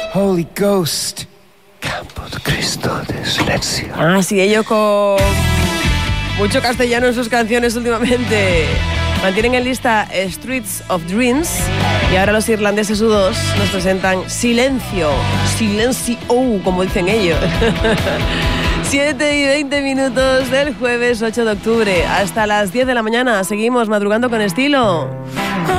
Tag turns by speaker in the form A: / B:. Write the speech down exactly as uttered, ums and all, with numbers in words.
A: Holy Ghost. Campo de Cristo de Silencio.
B: Ah, sí, ellos con mucho castellano en sus canciones últimamente. Mantienen en lista Streets of Dreams y ahora los irlandeses U dos nos presentan Silencio, Silencio, como dicen ellos. siete y veinte minutos del jueves ocho de octubre. Hasta las diez de la mañana seguimos madrugando con estilo.